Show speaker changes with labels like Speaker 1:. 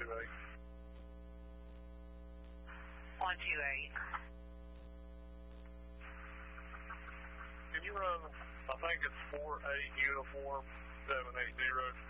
Speaker 1: 128.
Speaker 2: 128.
Speaker 1: Can you run, I think it's 48 uniform 780.